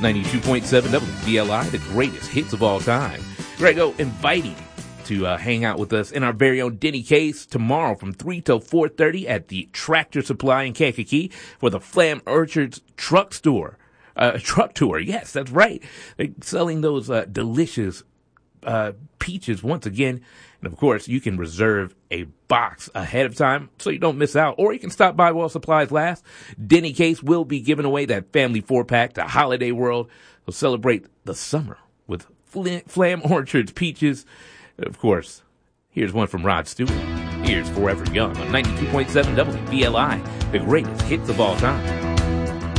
92.7 WBLI, the greatest hits of all time. Grego inviting to hang out with us in our very own Denny Case tomorrow from 3 till 4:30 at the Tractor Supply in Kankakee for the Flam Orchards truck tour. Yes, that's right. They're selling those delicious peaches once again. And of course, you can reserve a box ahead of time so you don't miss out. Or you can stop by while supplies last. Denny Case will be giving away that family 4-pack to Holiday World. We'll celebrate the summer with Flam Orchards peaches. And of course, here's one from Rod Stewart. Here's Forever Young on 92.7 WBLI, the greatest hits of all time.